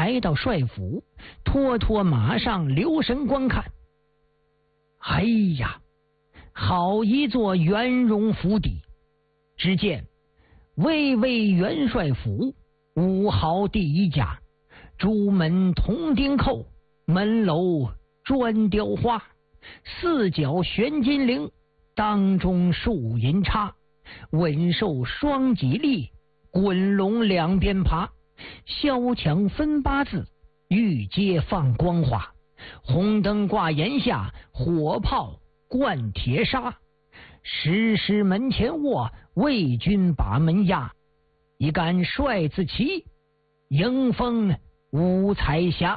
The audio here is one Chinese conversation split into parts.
来到帅府，托托马上留神观看。哎呀，好一座圆荣府邸！只见巍巍元帅府，5号第一家，朱门铜钉扣，门楼砖雕花，4角悬金铃，当中竖银叉，稳兽双脊立，滚龙两边爬，萧墙分8字，玉阶放光华，红灯挂檐下，火炮灌铁砂，石狮门前卧，魏军把门压，一杆帅字旗，迎风五彩霞。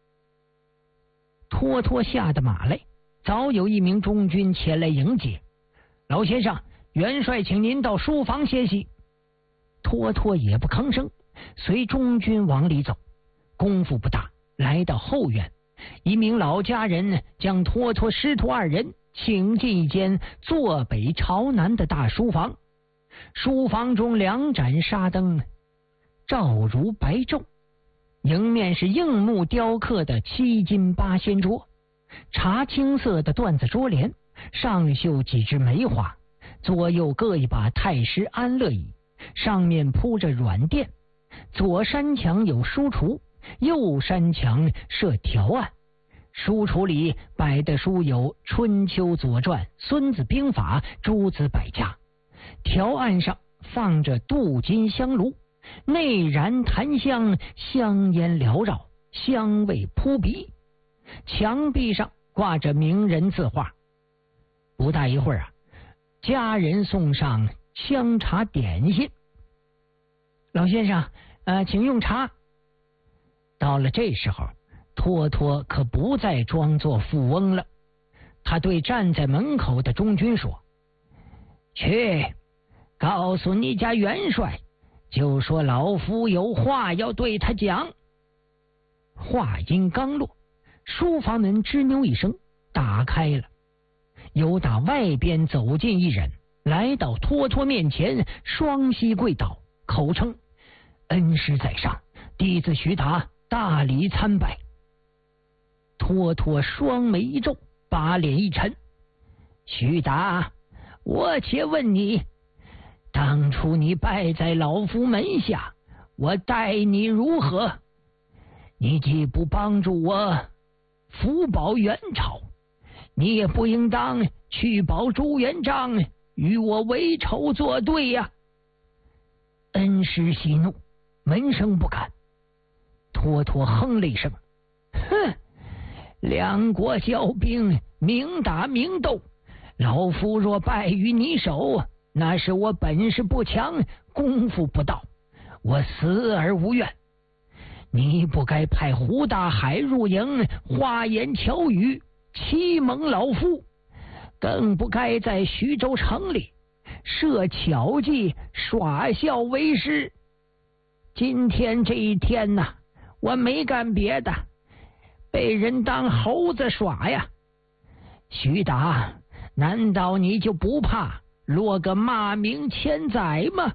托托下的马来，早有一名中军前来迎接。老先生，元帅请您到书房歇息。托托也不吭声，随中军往里走。功夫不大，来到后院，一名老家人将托托师徒2人请进一间坐北朝南的大书房。书房中2盏纱灯照如白昼，迎面是硬木雕刻的7金8仙桌，茶青色的缎子桌帘，上绣几枝梅花，左右各一把太师安乐椅，上面铺着软垫。左山墙有书橱，右山墙设条案，书橱里摆的书有《春秋左传》《孙子兵法》诸子百家，条案上放着镀金香炉，内燃檀香，香烟缭绕，香味扑鼻。墙壁上挂着名人字画。不大一会儿家人送上香茶点心。老先生，请用茶。到了这时候，托托可不再装作富翁了。他对站在门口的中军说：去，告诉你家元帅，就说老夫有话要对他讲。话音刚落，书房门吱扭一声打开了，由打外边走进一人，来到托托面前，双膝跪倒，口称恩师在上，弟子徐达大礼参拜。托托双眉一皱，把脸一沉：徐达，我且问你，当初你拜在老夫门下，我待你如何？你既不帮助我福保元朝，你也不应当去保朱元璋，与我为仇作对呀！恩师息怒，门生不敢。托托哼了一声：哼，两国交兵，明打明斗，老夫若败于你手，那是我本事不强，功夫不到，我死而无怨。你不该派胡大海入营，花言巧语，欺蒙老夫，更不该在徐州城里设巧计，耍笑为师。今天这一天呐，我没干别的，被人当猴子耍呀。徐达，难道你就不怕落个骂名千载吗？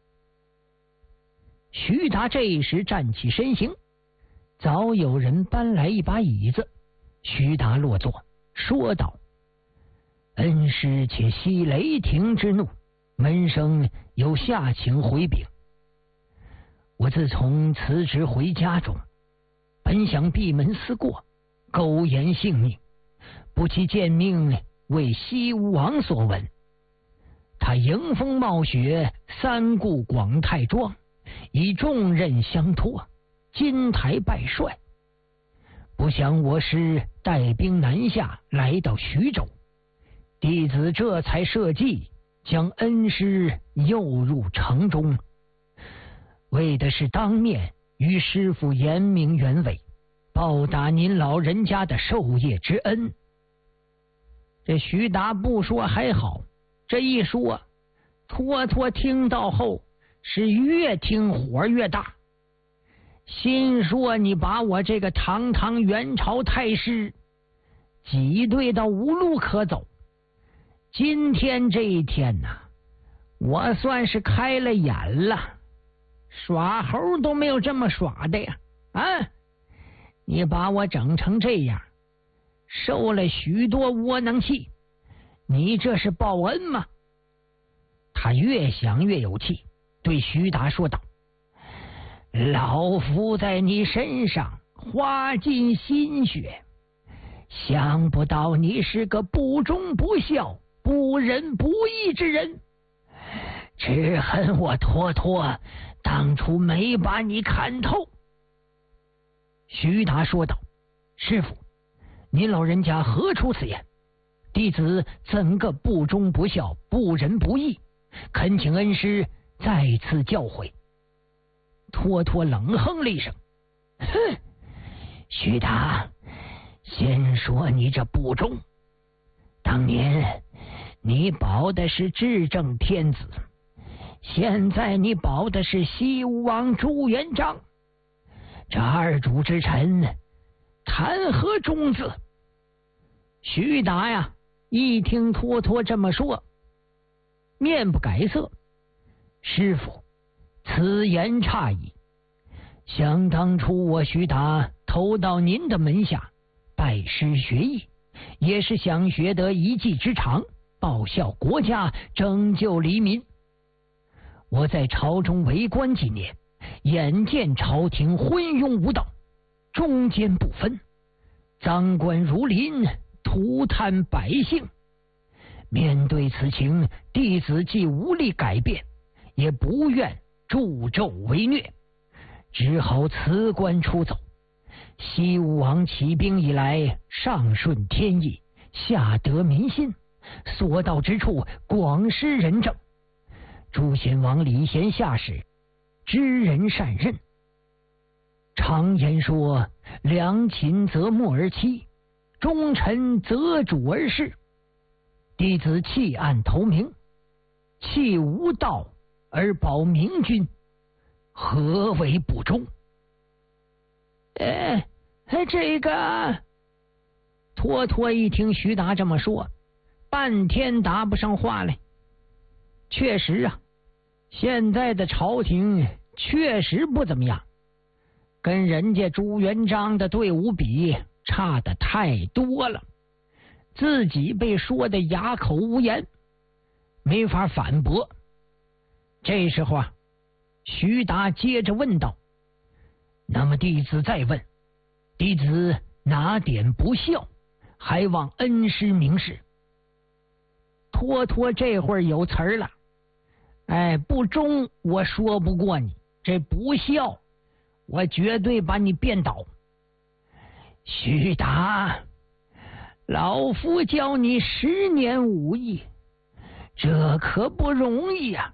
徐达这时站起身形，早有人搬来一把椅子，徐达落座，说道：恩师且息雷霆之怒，门生有下情回禀。我自从辞职回家中，本想闭门思过，苟延性命，不期见命为西吴王所闻。他迎风冒雪，三顾广泰庄，以重任相托，金台拜帅。不想我师带兵南下，来到徐州，弟子这才设计将恩师诱入城中，为的是当面与师父言明原委，报答您老人家的授业之恩。这徐达不说还好，这一说，托托听到后是越听火越大，心说你把我这个堂堂元朝太师挤兑到无路可走。今天这一天呐，我算是开了眼了，耍猴都没有这么耍的呀。 啊，你把我整成这样，受了许多窝囊气，你这是报恩吗？他越想越有气，对徐达说道：老夫在你身上花尽心血，想不到你是个不忠不孝、不仁不义之人，只恨我托托当初没把你看透。徐达说道：师父，您老人家何出此言？弟子怎个不忠不孝、不仁不义？恳请恩师再次教诲。托托冷哼了一声：哼，徐达，先说你这不忠。当年你保的是至正天子，现在你保的是西吴王朱元璋，这二主之臣谈何忠字？徐达呀，一听托托这么说，面不改色。师父，此言差矣。想当初我徐达投到您的门下，拜师学艺，也是想学得一技之长，报效国家，拯救黎民。我在朝中为官几年，眼见朝廷昏庸无道，忠奸不分，赃官如林，涂炭百姓。面对此情，弟子既无力改变，也不愿助纣为虐，只好辞官出走。西吴王起兵以来，上顺天意，下得民心，所到之处广施仁政。朱贤王礼贤下士，知人善任。常言说，良禽择木而栖，忠臣择主而事。弟子弃暗投明，弃无道而保明君，何为不忠？这个托托一听徐达这么说，半天答不上话来。确实啊，现在的朝廷确实不怎么样，跟人家朱元璋的队伍比，差的太多了。自己被说的哑口无言，没法反驳。这时候啊，徐达接着问道：那么弟子再问，弟子哪点不孝，还望恩师明示？托托这会儿有词儿了，不忠我说不过你，这不孝我绝对把你变倒。徐达，老夫教你10年武艺，这可不容易呀！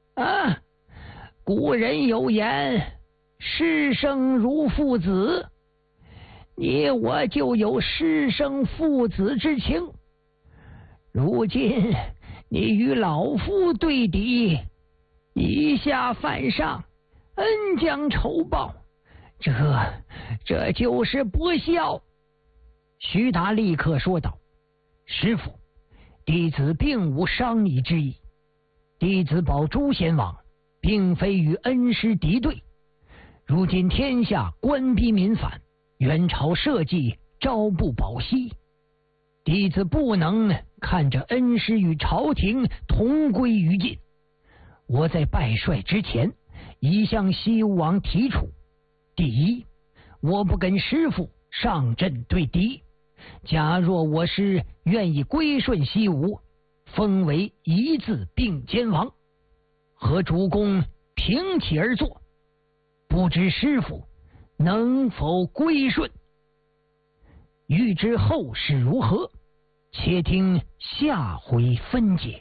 古人有言，师生如父子，你我就有师生父子之情。如今你与老夫对敌，以下犯上，恩将仇报，这就是不孝。徐达立刻说道：师父，弟子并无伤你之意，弟子保朱贤王并非与恩师敌对，如今天下官逼民反，元朝社稷朝不保夕，弟子不能看着恩师与朝廷同归于尽。我在拜帅之前已向西吴王提出，第一，我不跟师父上阵对敌，假若我师愿意归顺西吴，封为一字并肩王，和主公平起而坐，不知师父能否归顺？欲知后事如何，且听下回分解。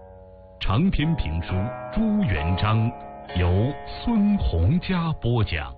长篇评书《朱元璋》由孙洪嘉播讲。